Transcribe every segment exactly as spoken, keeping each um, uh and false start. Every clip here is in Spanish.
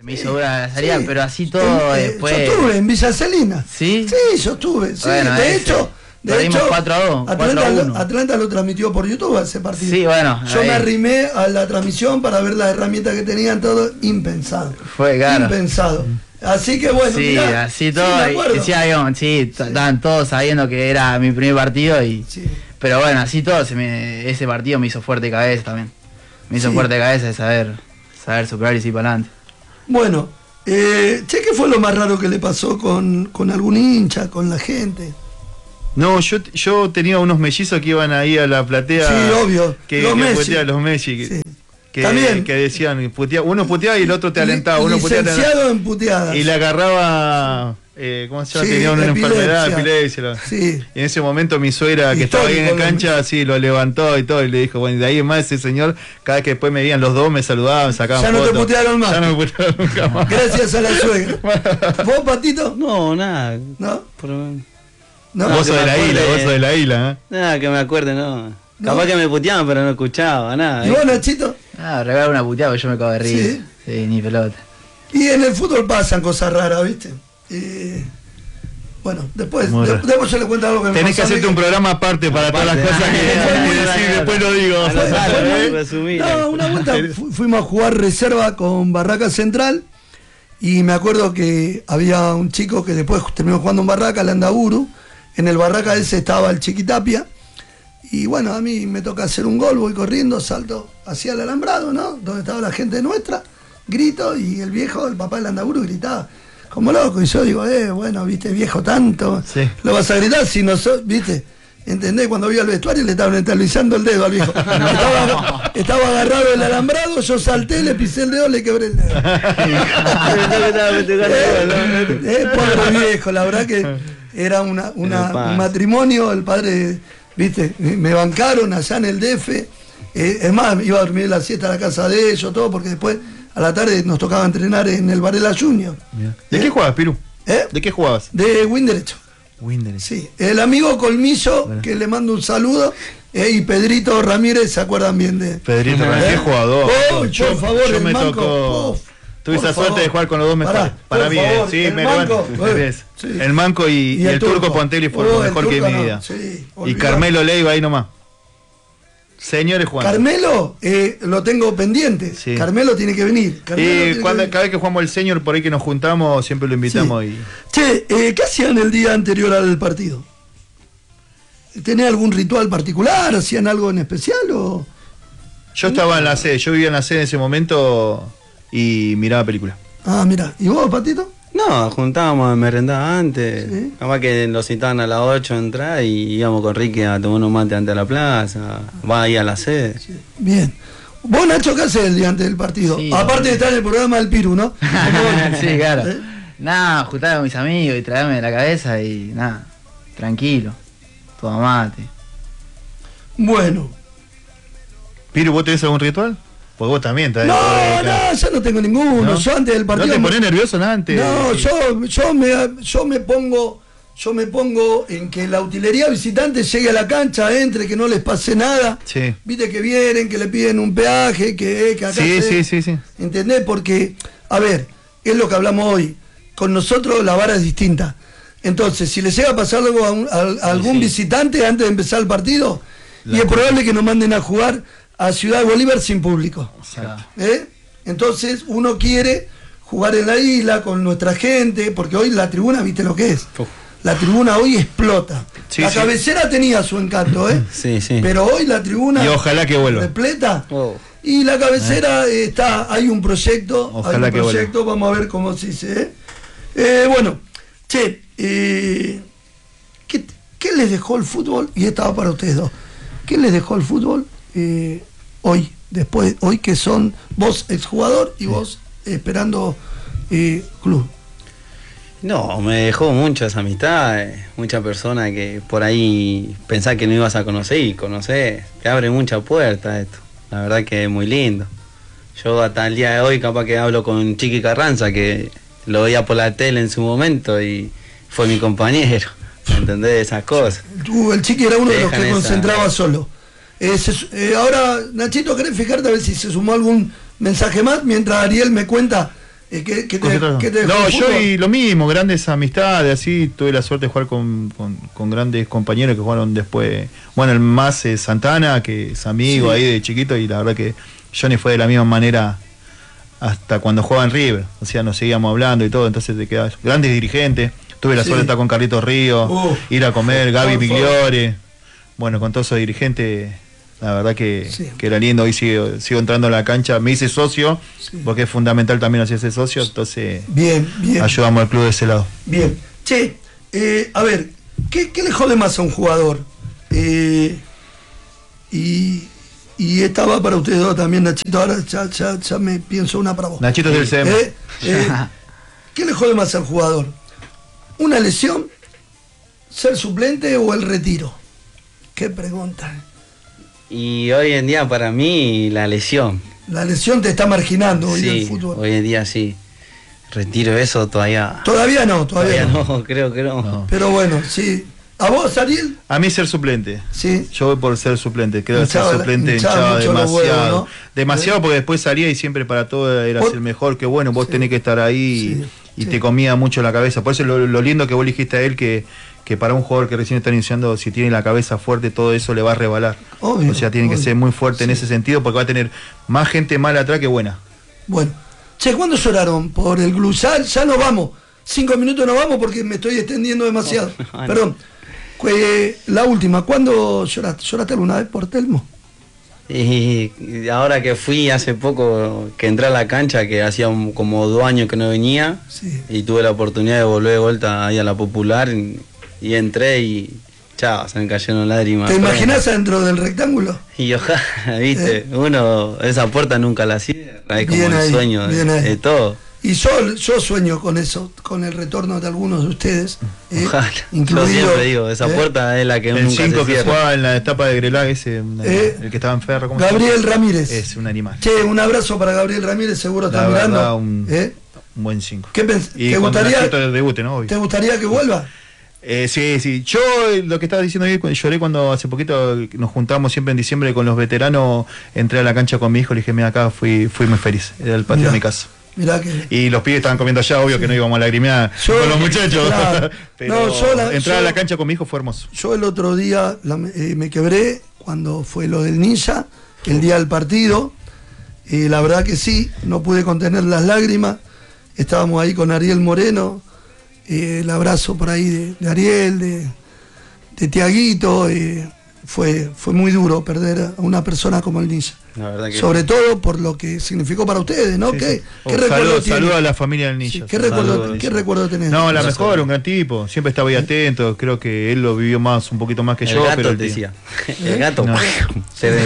Me hizo dura la salida, sí. pero así todo eh, después. Yo estuve en Villa Celina. ¿Sí? Sí, yo estuve. Sí, Bueno, de ese. hecho, de Perdimos hecho cuatro a dos, Atlanta, cuatro a uno. lo, Atlanta lo transmitió por YouTube ese partido. Sí, bueno. Yo ahí. me arrimé a la transmisión para ver las herramientas que tenían, todo impensado. Fue claro. Impensado. Así que bueno, Sí, mirá, así sí, todo. me y acuerdo. decía, digamos, sí, Sí. estaban todos sabiendo que era mi primer partido y. Sí. Pero bueno, así todo, se me, ese partido me hizo fuerte de cabeza también. Me hizo Sí. fuerte de cabeza de saber, saber superar y seguir para adelante. Bueno, eh, che, ¿qué fue lo más raro que le pasó con, con algún hincha, con la gente? No, yo, yo tenía unos mellizos que iban ahí a la platea. Sí, obvio. Que, Los que Messi. putea- los Messi. Que, Sí. que, También. que decían, putea- uno puteaba y el otro te alentaba. Uno puteaba, te alentaba. Licenciado en puteadas. Y le agarraba, eh, ¿cómo se llama? Sí, Tenía una epilepsia. enfermedad, epilepsia. lo- Sí. Y en ese momento mi suegra, que estaba ahí en la Histórico, cancha, lo- sí, lo levantó y todo, y le dijo, bueno, y de ahí en más ese señor, cada vez que después me veían los dos, me saludaban, me sacaban Ya no te fotos. putearon más. Ya no me putearon nunca más. Gracias a la suegra. ¿Vos, Patito? No, nada. ¿No? Por- ¿No? Vos sos que de me la acuerde- isla, vos sos de la isla, ¿eh? Nada, que me acuerde, no. ¿No? Capaz que me puteaban, pero no escuchaba, nada. ¿Y vos, Nachito? Ah, regalar una puteada porque yo me cago de risa. Sí. Sí, ni pelota. Y en el fútbol pasan cosas raras, ¿viste? Eh, bueno, después, Muy de- raro. después yo le cuento algo que me Tenés pasó que a mí hacerte un programa aparte para todas las Aparte, cosas que, ah, que muy decir, raro. después lo digo. A lo raro, Fue- ¿no? Resumir. No, una vuelta fu- fuimos a jugar reserva con Barraca Central y me acuerdo que había un chico que después terminó jugando en Barraca, el Andaburu. En el Barraca ese estaba el Chiquitapia. Y bueno, a mí me toca hacer un gol, voy corriendo, salto hacia el alambrado, ¿no? Donde estaba la gente nuestra, grito y el viejo, el papá del Andaburu gritaba como loco. Y yo digo, eh, bueno, viste, viejo tanto, Sí. lo vas a gritar si no sos, viste. ¿Entendés? Cuando vi al vestuario le estaban estabilizando el dedo al viejo. Estaba, estaba agarrado el alambrado, yo salté, le pisé el dedo, le quebré el dedo. Eh, eh, pobre viejo, la verdad que era una, una- Pero pasa. un matrimonio, el padre, viste, me bancaron allá en el D F. Eh, es más, iba a dormir la siesta a la casa de ellos, todo, porque después a la tarde nos tocaba entrenar en el Varela Junior. ¿De qué jugabas, Piru? ¿Eh? ¿De qué jugabas? De Win Derecho. Winder. Sí, el amigo Colmillo, que le mando un saludo, eh, y Pedrito Ramírez, ¿se acuerdan bien de? Pedrito, ¿Eh? qué jugador. Oh, Yo- por favor, yo el me manco, tocó. uf, Tuve por esa suerte favor. de jugar con los dos mejores. Pará, Para por mí, favor, eh, sí, el me manco, levanto. eh, ¿Ves? sí. El manco y, y el, turco Pontelli fue Oh, lo el mejor que vi turco en mi no, vida. sí, Y olvidate. Carmelo Leiva ahí nomás. Señores jugando. Carmelo, eh, lo tengo pendiente. Sí. Carmelo tiene que venir. Carmelo Y tiene que cuando, venir. cada vez que jugamos el señor por ahí que nos juntamos, siempre lo invitamos. Y Che, eh, ¿qué hacían el día anterior al partido? ¿Tenían algún ritual particular? ¿Hacían algo en especial? O? yo estaba en la sede, yo vivía en la sede en ese momento y miraba películas. Ah, mira. ¿Y vos, Patito? No, juntábamos a merendar antes. Sí. Capaz que los citaban a las ocho a entrar y íbamos con Ricky a tomar unos mates ante la plaza. Va ahí a la sede. Bien. ¿Vos, Nacho, qué haces el día antes del partido? Sí, Aparte de estar en el programa del Piru, ¿no? Sí, claro. ¿Eh? Nada, juntarme con mis amigos y traerme de la cabeza y nada, tranquilo, todo mate. Bueno. Piru, ¿vos tenés algún ritual? Pues vos también. estás- No, eh, no, yo no tengo ninguno. ¿No? Yo antes del ¿No partido. te me- ponés nervioso nada antes? No, yo, yo me yo me pongo, yo me pongo en que la utilería visitante llegue a la cancha, entre, que no les pase nada. Sí. Viste que vienen, que le piden un peaje, que, que acá Sí, se- sí, sí, sí. ¿Entendés? Porque, a ver, es lo que hablamos hoy. Con nosotros la vara es distinta. Entonces, si le llega a pasar algo a, un- a- a algún sí. visitante antes de empezar el partido, La y es culpa. probable que nos manden a jugar a Ciudad de Bolívar sin público. Exacto. ¿Eh? Entonces uno quiere jugar en la isla con nuestra gente, porque hoy la tribuna, viste lo que es. Uf. La tribuna hoy explota. Sí, la sí. cabecera tenía su encanto, ¿eh? Sí, sí. Pero hoy la tribuna Y ojalá que vuelva. repleta. Oh. Y la cabecera eh, está, hay un proyecto, Ojalá hay un que vuelva. proyecto, vamos a ver cómo se dice. ¿eh? Eh, bueno, che, eh, ¿qué, qué les dejó el fútbol? Y esta va para ustedes dos. ¿Qué les dejó el fútbol eh, hoy? Después, hoy que son vos exjugador y vos esperando eh, club. No, me dejó muchas amistades, muchas personas que por ahí pensás que no ibas a conocer y conocer, te abre muchas puertas esto. La verdad que es muy lindo. Yo hasta el día de hoy capaz que hablo con Chiqui Carranza, que lo veía por la tele en su momento y fue mi compañero. ¿Entendés? Esas cosas. Tú, el Chiqui era uno de los Dejan que esa- concentraba solo. Eh, se su- eh, ahora, Nachito, ¿querés fijarte a ver si se sumó algún mensaje más? Mientras Ariel me cuenta Eh, ¿qué, qué te, Concentrado. qué te dejó No, el yo fútbol? y lo mismo, grandes amistades, así, tuve la suerte de jugar con, con, con grandes compañeros que jugaron después, bueno, el más eh, Santana, que es amigo Sí. ahí de chiquito, y la verdad que Johnny fue de la misma manera hasta cuando jugaba en River, o sea, nos seguíamos hablando y todo, entonces te quedas, grandes dirigentes, tuve la Sí. suerte de estar con Carlitos Ríos, Uf, ir a comer, Gaby por favor. Migliore, bueno, con todos esos dirigentes. La verdad que, Sí. que era lindo, hoy sigo, sigo entrando a la cancha, me hice socio, Sí. porque es fundamental también hacerse socio, entonces Bien, bien. ayudamos al club de ese lado. Bien. Che, eh, a ver, ¿qué, ¿qué le jode más a un jugador? Eh, y, y esta va para ustedes dos también, Nachito. Ahora ya, ya, ya me pienso una para vos. Nachito es del C M. Eh, eh, ¿Qué le jode más al jugador? ¿Una lesión? ¿Ser suplente o el retiro? Qué pregunta. Y hoy en día para mí la lesión. La lesión te está marginando hoy Sí, en el fútbol. hoy en día sí. Retiro eso todavía. Todavía no, todavía, Todavía no. no, creo que no. No. Pero bueno, sí. ¿A vos, Ariel? A mí ser suplente. Sí. Yo voy por ser suplente. Creo que ser Hinchaba la- suplente hinchaba hinchaba mucho los demasiado. huevos, ¿no? Demasiado porque después salía y siempre para todo eras Por- el mejor. Que bueno, vos Sí. tenés que estar ahí Sí, y, y sí. te comía mucho la cabeza. Por eso lo, lo lindo que vos le dijiste a él que, que para un jugador que recién está iniciando, si tiene la cabeza fuerte, todo eso le va a rebalar. Obvio, o sea, tiene que obvio. ser muy fuerte en Sí. ese sentido porque va a tener más gente mala atrás que buena. Bueno. Che, ¿cuándo lloraron? Por el glue. Ya, ya nos vamos. Cinco minutos nos vamos porque me estoy extendiendo demasiado. Bueno. Perdón. Que, la última, ¿cuándo lloraste? ¿Lloraste alguna vez por Telmo? Y y ahora que fui hace poco, que entré a la cancha, que hacía un- como dos años que no venía, Sí. y tuve la oportunidad de volver de vuelta ahí a la Popular, y, y entré y chao, se me cayeron lágrimas. ¿Te imaginás adentro del rectángulo? Y ojalá, viste, uno, esa puerta nunca la cierra, es como Bien el ahí, sueño de, bien ahí. de todo. Y yo, yo sueño con eso, con el retorno de algunos de ustedes. eh, Ojalá. incluido, Yo siempre digo, esa eh, puerta es la que El nunca cinco se que cierra. jugaba en la etapa de Grelag, ese, una- Eh, el que estaba en Ferro. ¿cómo se llama? Gabriel Ramírez. Es un animal. Che, un abrazo para Gabriel Ramírez, seguro La está verdad, mirando. un- ¿Eh? Un buen cinco. ¿Qué pens- Y ¿Te cuando gustaría, Nachito debute, ¿no? Obvio. ¿Te gustaría que vuelva? Eh, sí, sí. Yo eh, lo que estaba diciendo hoy, cuando lloré cuando hace poquito nos juntamos siempre en diciembre con los veteranos, entré a la cancha con mi hijo, le dije, mira acá, fui, fui muy feliz. Era el patio Mirá. de mi casa. Mirá que... Y los pibes estaban comiendo allá, obvio que no íbamos a lagrimear Yo- con los muchachos. claro. Pero No, yo la- entrar yo- a la cancha con mi hijo fue hermoso. Yo el otro día la- eh, me quebré cuando fue lo del ninja, el día del partido. Y la verdad que sí, no pude contener las lágrimas. Estábamos ahí con Ariel Moreno. eh, el abrazo por ahí de, de Ariel, de, de Tiaguito. eh, fue, fue muy duro perder a una persona como el ninja. La verdad que Sobre todo por lo que significó para ustedes, ¿no? Sí, ¿Qué, sí. qué Oh, recuerdo saludo, tiene? saludo a la familia del Sí, ninja. ¿Qué, Saludo recuerdo, al ¿Qué ninja. recuerdo tenés? No, la Gracias. mejor, un gran tipo. Siempre estaba ahí atento. Creo que él lo vivió más, un poquito más que el yo. gato pero el te tío- decía. El gato. No. Se ve-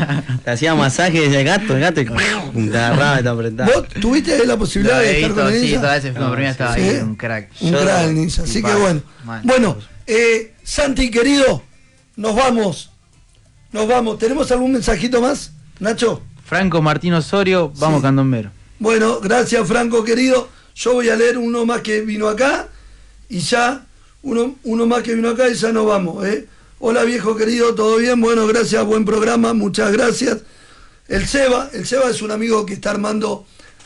te hacía masaje y decía el gato, el gato, y te agarraba y te apretaba. ¿Vos tuviste la posibilidad Lo de he estar visto, con el sí, ninja? todas las veces que No, por mí estaba sí. ahí, un crack. Un Yo- gran ninja, así y que va, bueno. mal. Bueno, eh, Santi, querido, nos vamos. Nos vamos. ¿Tenemos algún mensajito más, Nacho? Franco Martín Osorio, vamos Sí. Candombero. Bueno, gracias, Franco, querido. Yo voy a leer uno más que vino acá y ya, uno, uno más que vino acá y ya nos vamos. ¿eh? Hola, viejo querido, ¿todo bien? Bueno, gracias, buen programa, muchas gracias. El Seba, el Seba es un amigo que está armando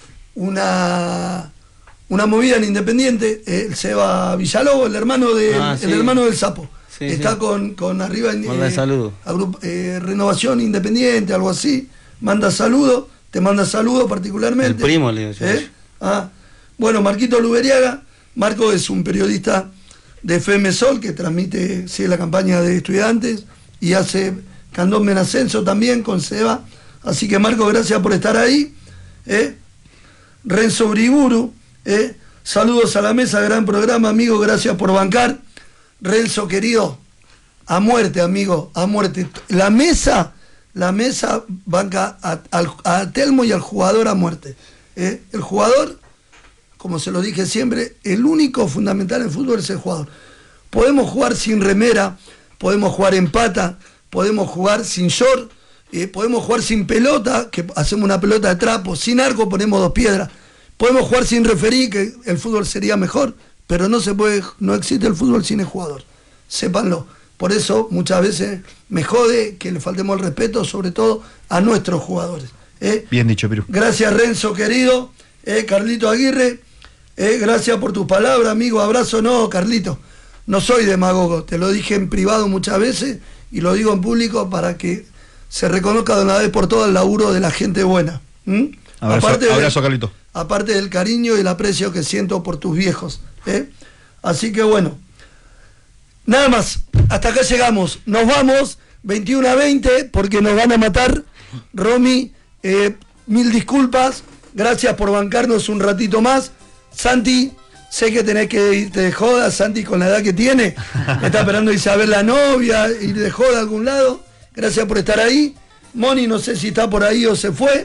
una, una movida en Independiente. eh, El Seba Villalobos, el hermano, de, Ah, el sí. hermano del Sapo. Sí, está sí. Con, con arriba en Manda saludo. agrup- eh, Renovación Independiente, algo así. Manda saludos, te manda saludos particularmente. El primo, le digo yo. ¿Eh? Ah, bueno, Marquito Luberiaga. Marco es un periodista de F M Sol que transmite, sigue la campaña de estudiantes y hace Candombe en Ascenso también con Seba. Así que Marco, gracias por estar ahí. ¿eh? Renzo Briburu, ¿eh? saludos a la mesa, gran programa, amigo, gracias por bancar. Renzo, querido, a muerte, amigo, a muerte. La mesa, la mesa banca a, al- a Telmo y al jugador a muerte. ¿eh? El jugador, como se lo dije siempre, el único fundamental en fútbol es el jugador. Podemos jugar sin remera, podemos jugar en pata, podemos jugar sin short, eh, podemos jugar sin pelota, que hacemos una pelota de trapo, sin arco ponemos dos piedras, podemos jugar sin referí, que el fútbol sería mejor, pero no se puede, no existe el fútbol sin el jugador. Sépanlo. Por eso muchas veces me jode que le faltemos el respeto, sobre todo a nuestros jugadores. ¿eh? Bien dicho, Piru. Gracias, Renzo, querido. Eh, Carlito Aguirre, eh, gracias por tus palabras, amigo. Abrazo. No, Carlito, no soy demagogo. Te lo dije en privado muchas veces y lo digo en público para que se reconozca de una vez por todas el laburo de la gente buena. ¿Mm? Abrazo, aparte de, abrazo, Carlito. Aparte del cariño y el aprecio que siento por tus viejos. ¿eh? Así que bueno, nada más. Hasta acá llegamos. Nos vamos veintiuno a veinte porque nos van a matar. Romy, eh, mil disculpas. Gracias por bancarnos un ratito más. Santi, sé que tenés que irte de joda. Santi, con la edad que tiene, está esperando irse a ver la novia, ir de joda a algún lado. Gracias por estar ahí. Moni, no sé si está por ahí o se fue.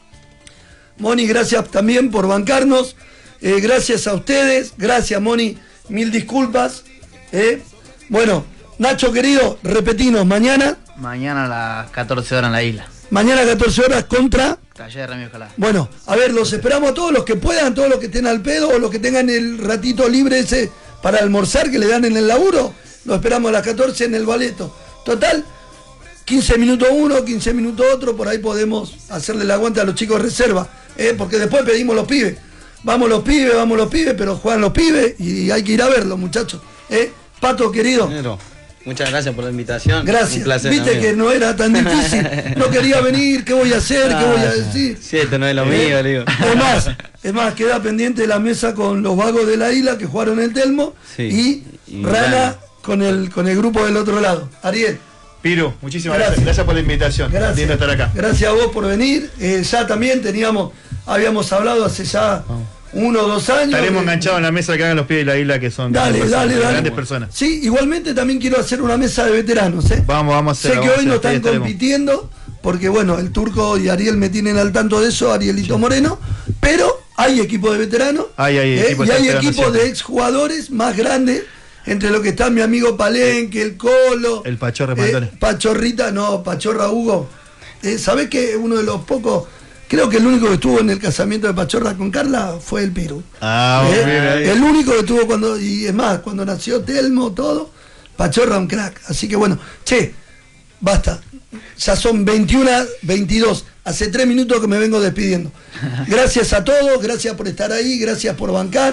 Moni, gracias también por bancarnos. Eh, gracias a ustedes. Gracias, Moni. Mil disculpas. Eh. Bueno, Nacho querido, repetinos, mañana. Mañana a las catorce horas en la isla. Mañana a catorce horas contra... Taller de Ramiro Escalada. Bueno, a ver, los esperamos a todos los que puedan, todos los que estén al pedo o los que tengan el ratito libre ese para almorzar que le dan en el laburo. Los esperamos a las catorce en el Baleto. Total, quince minutos uno, quince minutos otro, por ahí podemos hacerle el aguante a los chicos de reserva, ¿eh? Porque después pedimos los pibes. Vamos los pibes, vamos los pibes, pero juegan los pibes y hay que ir a verlos, muchachos. ¿eh? Pato, querido. Pero, muchas gracias por la invitación. Gracias. Un placer, Viste amigo. que no era tan difícil. No quería venir, ¿qué voy a hacer? ¿Qué voy a decir? Sí, esto no es lo ¿Eh? mío, le digo. Es más, es más, queda pendiente la mesa con los vagos de la isla que jugaron el Telmo Sí, y, y Rana Rana. con el con el grupo del otro lado. Ariel, Piru, muchísimas Gracias. gracias. Gracias por la invitación. gracias. Lindo estar acá. Gracias a vos por venir. Eh, ya también teníamos, habíamos hablado hace ya uno o dos años. Estaremos de- enganchados en la mesa que hagan los pibes de la isla, que son Dale, grandes dale, personas, dale. grandes personas. Sí, igualmente también quiero hacer una mesa de veteranos, ¿eh? Vamos, vamos a hacer. Sé que vamos a hoy no hacer, ahí están estaremos. compitiendo, porque bueno, el Turco y Ariel me tienen al tanto de eso, Arielito Moreno, pero hay equipo de veteranos Hay, hay ¿eh? equipo y de hay veteranos equipos siempre. de exjugadores más grandes, entre lo que está mi amigo Palenque, el Colo, El Pachorra eh, Pantone. Pachorrita, no, Pachorra Hugo. Eh, ¿Sabés que uno de los pocos, creo que el único que estuvo en el casamiento de Pachorra con Carla fue el Piru? Ah, Eh, bien, ahí. el único que tuvo cuando, y es más, cuando nació Telmo, todo, Pachorra un crack. Así que bueno, che, basta. Ya son veintiuno, veintidós. Hace tres minutos que me vengo despidiendo. Gracias a todos, gracias por estar ahí, gracias por bancar.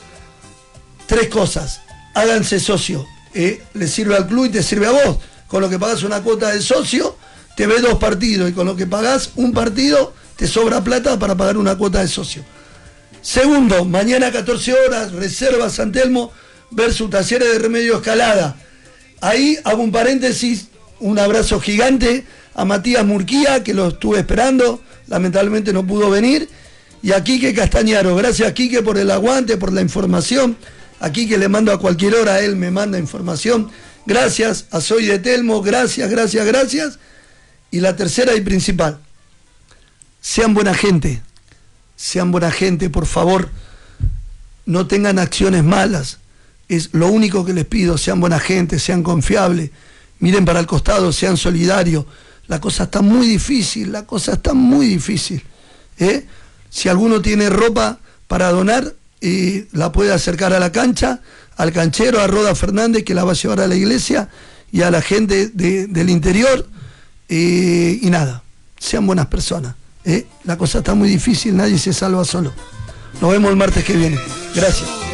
Tres cosas. Háganse socio. Eh, le sirve al club y te sirve a vos. Con lo que pagás una cuota de socio, te ves dos partidos. Y con lo que pagás un partido, te sobra plata para pagar una cuota de socio. Segundo, mañana a catorce horas, Reserva San Telmo versus Talleres de Remedio Escalada. Ahí hago un paréntesis, un abrazo gigante a Matías Murquía, que lo estuve esperando, lamentablemente no pudo venir, y a Quique Castañaro. Gracias, Quique, por el aguante, por la información. A Quique le mando a cualquier hora, él me manda información. Gracias a Soy de Telmo, gracias, gracias, gracias. Y la tercera y principal, sean buena gente, sean buena gente, por favor, no tengan acciones malas. Es lo único que les pido, sean buena gente, sean confiables, miren para el costado, sean solidarios. La cosa está muy difícil, la cosa está muy difícil. ¿eh? Si alguno tiene ropa para donar, eh, la puede acercar a la cancha, al canchero, a Roda Fernández, que la va a llevar a la iglesia, y a la gente de, del interior. Eh, y nada, sean buenas personas. ¿eh? La cosa está muy difícil, nadie se salva solo. Nos vemos el martes que viene. Gracias.